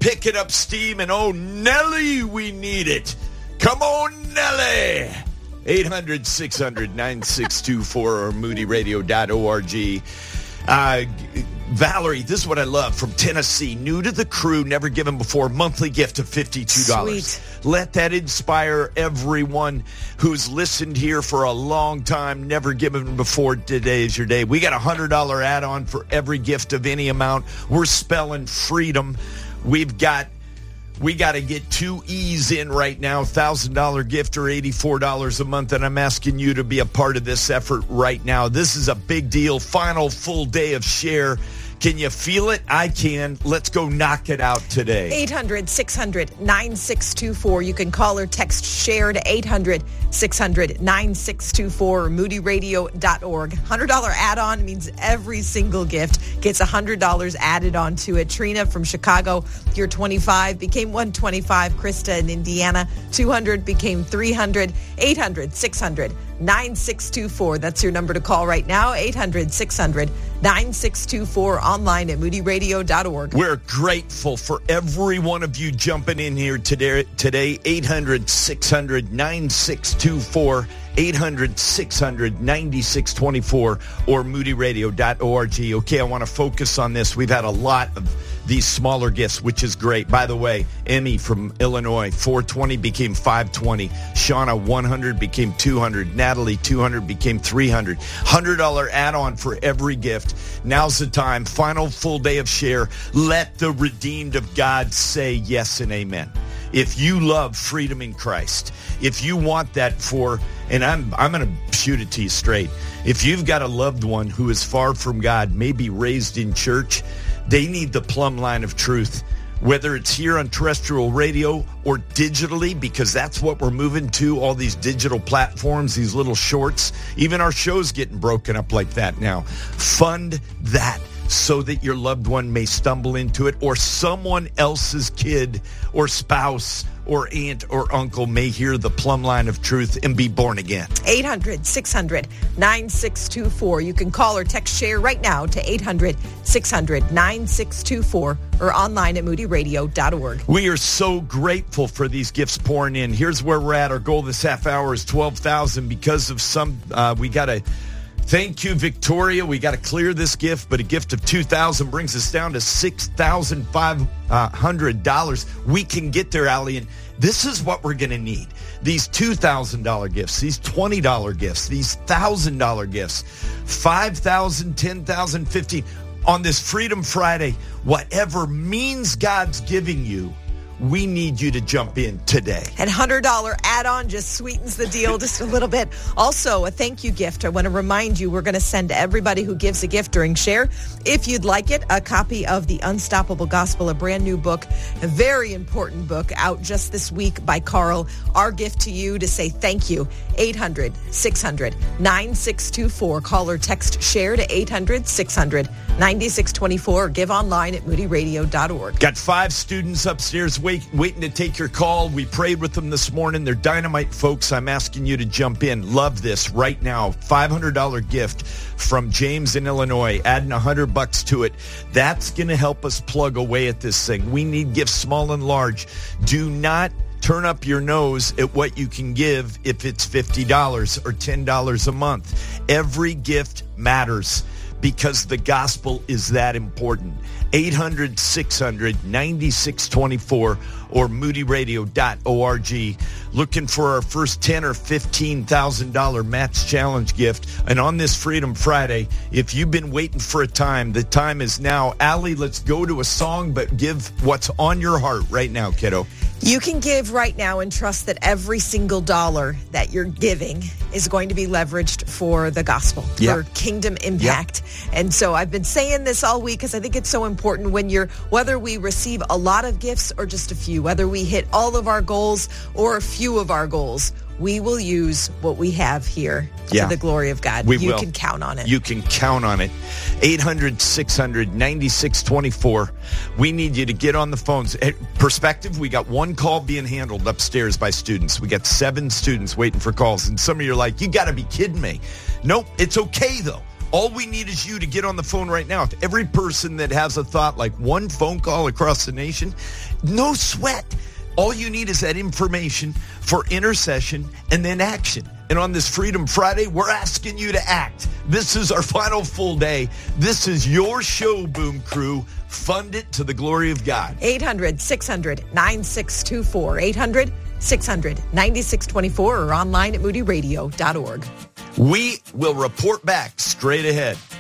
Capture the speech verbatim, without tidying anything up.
picking up steam, and oh, Nelly, we need it. Come on, Nelly. eight hundred, six hundred, nine six two four or moody radio dot org. Uh, Valerie, this is what I love from Tennessee. New to the crew, never given before. Monthly gift of fifty-two dollars. Sweet. Let that inspire everyone who's listened here for a long time, never given before. Today is your day. We got a one hundred dollars add-on for every gift of any amount. We're spelling freedom. We've got... We got to get two E's in right now, one thousand dollars gift or eighty-four dollars a month, and I'm asking you to be a part of this effort right now. This is a big deal. Final full day of Share. Can you feel it? I can. Let's go knock it out today. eight hundred, six hundred, nine six two four. You can call or text SHARE to eight hundred, six hundred, nine six two four or moody radio dot org. one hundred dollars add-on means every single gift gets one hundred dollars added onto it. Trina from Chicago, you're twenty-five, became one twenty-five. Krista in Indiana, two hundred, became three hundred. eight hundred, six hundred, nine six two four. That's your number to call right now, eight hundred, six hundred, nine six two four, online at moody radio dot org. We're grateful for every one of you jumping in here today. Today, eight hundred, six hundred, nine six two four, eight hundred, six hundred, nine six two four, or moody radio dot org. Okay, I want to focus on this. We've had a lot of these smaller gifts, which is great. By the way, Emmy from Illinois, four twenty became five twenty. Shauna, one hundred became two hundred. Natalie, two hundred became three hundred. one hundred dollars add-on for every gift. Now's the time. Final full day of Share. Let the redeemed of God say yes and amen. If you love freedom in Christ, if you want that for, and I'm I'm going to shoot it to you straight. If you've got a loved one who is far from God, maybe raised in church, they need the plumb line of truth, whether it's here on terrestrial radio or digitally, because that's what we're moving to, all these digital platforms, these little shorts. Even our show's getting broken up like that now. Fund that so that your loved one may stumble into it, or someone else's kid or spouse or aunt or uncle may hear the plumb line of truth and be born again. eight hundred, six hundred, nine six two four. You can call or text SHARE right now to eight hundred, six hundred, nine six two four or online at moody radio dot org. We are so grateful for these gifts pouring in. Here's where we're at. Our goal this half hour is twelve thousand. Because of some, uh, we got to... Thank you, Victoria. We got to clear this gift, but a gift of two thousand dollars brings us down to six thousand five hundred dollars. We can get there, Allie, and this is what we're going to need. These two thousand dollars gifts, these twenty dollars gifts, these one thousand dollars gifts, five thousand dollars, ten thousand dollars, fifteen thousand dollars. On this Freedom Friday, whatever means God's giving you, we need you to jump in today. And one hundred dollars add-on just sweetens the deal just a little bit. Also, a thank you gift. I want to remind you, we're going to send everybody who gives a gift during Share, if you'd like it, a copy of The Unstoppable Gospel, a brand new book, a very important book out just this week by Carl. Our gift to you to say thank you. eight hundred, six hundred, nine six two four. Call or text SHARE to eight hundred, six hundred, nine six two four. Or give online at moody radio dot org. Got five students upstairs waiting. Waiting to take your call. We prayed with them this morning. They're dynamite folks. I'm asking you to jump in. Love this right now. five hundred dollars gift from James in Illinois, adding one hundred bucks to it. That's going to help us plug away at this thing. We need gifts small and large. Do not turn up your nose at what you can give if it's fifty dollars or ten dollars a month. Every gift matters because the gospel is that important. eight hundred, six hundred, nine six two four or moody radio dot org. Looking for our first ten thousand dollars or fifteen thousand dollars Match Challenge gift. And on this Freedom Friday, if you've been waiting for a time, the time is now. Allie, let's go to a song, but give what's on your heart right now, kiddo. You can give right now and trust that every single dollar that you're giving is going to be leveraged for the gospel, yep. for kingdom impact. Yep. And so I've been saying this all week because I think it's so important when you're, whether we receive a lot of gifts or just a few, whether we hit all of our goals or a few of our goals, we will use what we have here yeah. to the glory of God. We you will. can count on it. You can count on it. eight hundred, six hundred, nine six two four. We need you to get on the phones. Perspective, we got one call being handled upstairs by students. We got seven students waiting for calls. And some of you are like, you got to be kidding me. Nope, it's okay, though. All we need is you to get on the phone right now. If every person that has a thought, like one phone call across the nation, no sweat. All you need is that information for intercession and then action. And on this Freedom Friday, we're asking you to act. This is our final full day. This is your show, Boom Crew. Fund it to the glory of God. eight hundred, six hundred, nine six two four. eight hundred, six hundred, nine six two four or online at moody radio dot org. We will report back straight ahead.